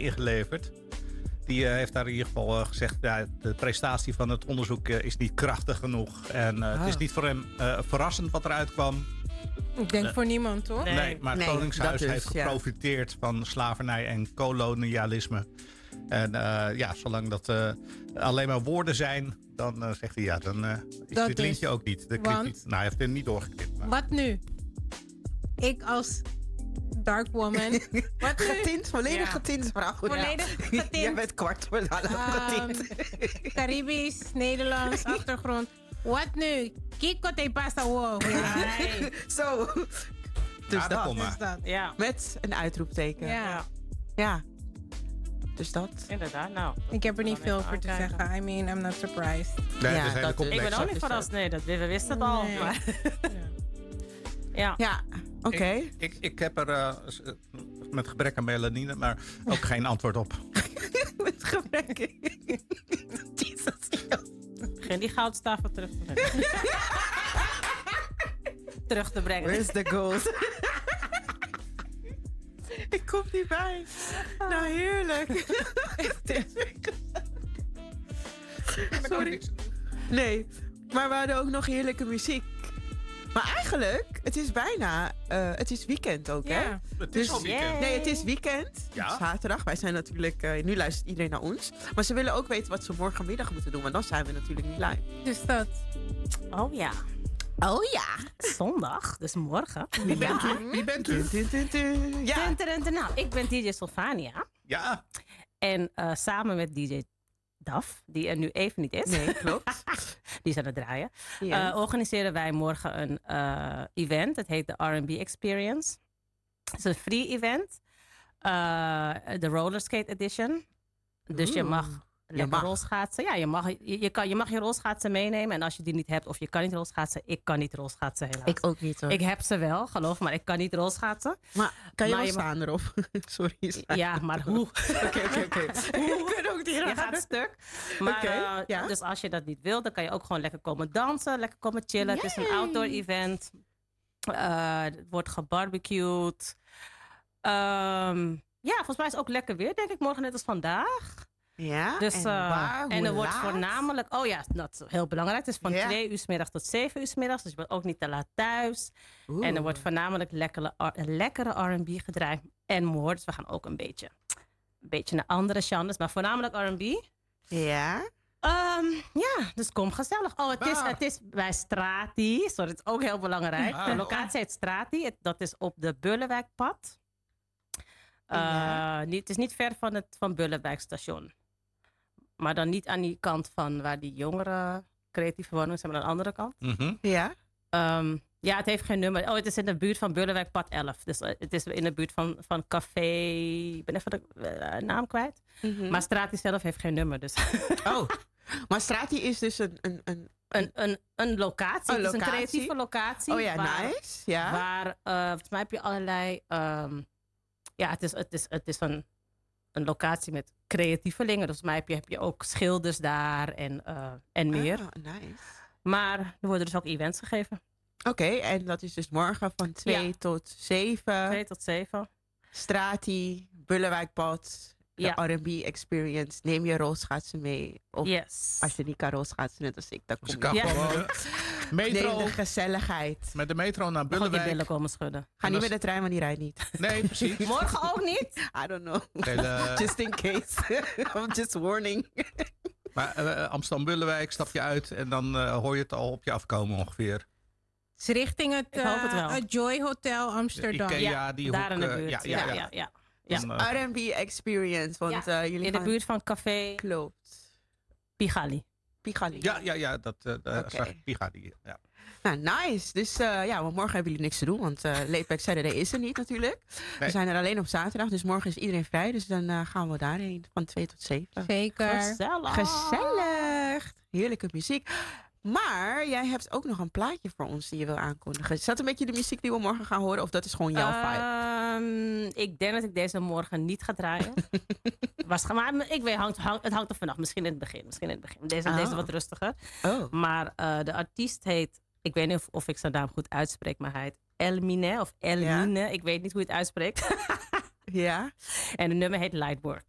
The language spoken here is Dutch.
ingeleverd. Die heeft daar in ieder geval gezegd... Ja, de prestatie van het onderzoek is niet krachtig genoeg. En het is niet voor hem verrassend wat eruit kwam. Ik denk voor niemand, toch? Nee, maar het Koningshuis heeft geprofiteerd van slavernij en kolonialisme. En zolang dat alleen maar woorden zijn... dan zegt hij, dan is dit liedje ook niet. Nou, hij heeft het niet doorgeknipt. Maar. Wat nu? Ik als dark woman. Wat getint, volledig getint vrouw. Volledig getint. Jij bent kwart getint. Caribisch, Nederlands, achtergrond. Wat nu? Kiko te pasa wow. Zo. Dus dat. Ja. Met een uitroepteken. Ja. Dus dat. Inderdaad, nou. Ik heb er niet veel over te zeggen. I mean, I'm not surprised. Nee, ik ben ook niet verrast. Nee, we wisten het al. Maar. Ja, oké. Ik heb er met gebrek aan melanine, maar ook geen antwoord op. Met gebrek. Jesus. Begin die goudstaven terug te brengen. Terug te brengen. Where's the gold? Ik kom niet bij. Nou, heerlijk. Sorry. Nee, maar we hadden ook nog heerlijke muziek. Maar eigenlijk, het is bijna... het is weekend ook, hè? Het is al weekend. Nee, het is weekend. Ja. Zaterdag. Wij zijn natuurlijk... nu luistert iedereen naar ons. Maar ze willen ook weten wat ze morgenmiddag moeten doen. Want dan zijn we natuurlijk niet live. Dus dat. Oh ja. Oh ja. Zondag, dus morgen. Wie bent u? Wie bent u? Ja. Nou, ik ben DJ Sylvania. Ja. En samen met DJ Daf, die er nu even niet is. Nee, klopt. Die is aan het draaien. Ja. Organiseren wij morgen een event. Het heet de R&B Experience. Het is een free event. De Rollerskate Edition. Dus je mag lekker rolschaatsen. Ja, je mag je rolschaatsen meenemen. En als je die niet hebt of je kan niet rolschaatsen. Ik kan niet rolschaatsen helaas. Ik ook niet hoor. Ik heb ze wel, geloof maar ik kan niet rolschaatsen. Maar kan je wel staan erop? Sorry. Ja, maar hoe? Oké. Ik kan ook niet Je gaat stuk. Maar, dus als je dat niet wil, dan kan je ook gewoon lekker komen dansen. Lekker komen chillen. Yay. Het is een outdoor event. Het wordt gebarbecued. Volgens mij is het ook lekker weer, denk ik. Morgen net als vandaag. Ja, dus, en er wordt voornamelijk... dat is heel belangrijk. Het is van 2 uur 's middags tot 7 uur 's middags. Dus je bent ook niet te laat thuis. En er wordt voornamelijk lekkere R&B gedraaid. En more. Dus we gaan ook een beetje naar andere genres. Maar voornamelijk R&B. Ja. Dus kom gezellig. Het is bij Strati. Sorry, het is ook heel belangrijk. De locatie heet Strati. Dat is op de Bullenwijkpad. Het is niet ver van Bullenwijkstation. Maar dan niet aan die kant van waar die jongere creatieve woningen zijn, maar aan de andere kant. Mm-hmm. Ja. Het heeft geen nummer. Het is in de buurt van Bullenwijkpad 11. Dus het is in de buurt van café... Ik ben even de naam kwijt. Mm-hmm. Maar Strati zelf heeft geen nummer. Dus. Maar Strati is dus een locatie. Het is een creatieve locatie. Oh ja, nice. Ja. Waar, volgens mij heb je allerlei... het is een locatie met creatievelingen. Dus volgens mij heb je ook schilders daar en meer. Nice. Maar er worden dus ook events gegeven. Oké, en dat is dus morgen van 2 tot 7. 2 tot 7. Strati, Bullenwijkpad, de R&B Experience. Neem je rolschaatsen mee. Of als je niet kan rolschaatsen, net als ik, dan kom je gewoon. Metro. Neem de gezelligheid. Met de metro naar Bullenwijk. Je billen komen schudden. Ga niet met de trein, want die rijdt niet. Nee, precies. Morgen ook niet? I don't know. Just in case. I'm just warning. Maar Amsterdam-Bullenwijk stap je uit en dan hoor je het al op je afkomen ongeveer. Het is richting het Joy Hotel Amsterdam. De Ikea, die daar hoek, in de buurt. Ja. Dus R&B Experience. Want jullie in de buurt van café... Klopt. Pigali. Ja, dat zag ik. Pigali, ja. Nou, nice. Dus want morgen hebben jullie niks te doen. Want Laidback Saturday is er niet natuurlijk. Nee. We zijn er alleen op zaterdag. Dus morgen is iedereen vrij. Dus dan gaan we daarheen van 2 tot 7. Zeker. Gezellig. Heerlijke muziek. Maar jij hebt ook nog een plaatje voor ons die je wil aankondigen. Is dat een beetje de muziek die we morgen gaan horen? Of dat is gewoon jouw vibe? Ik denk dat ik deze morgen niet ga draaien. Maar ik weet, het hangt er vanaf. Misschien in het begin. Deze is wat rustiger. Maar de artiest heet... Ik weet niet of ik zijn naam goed uitspreek. Maar hij heet Elmine of Elmine. Ja? Ik weet niet hoe je het uitspreekt. Ja. En de nummer heet Lightwork.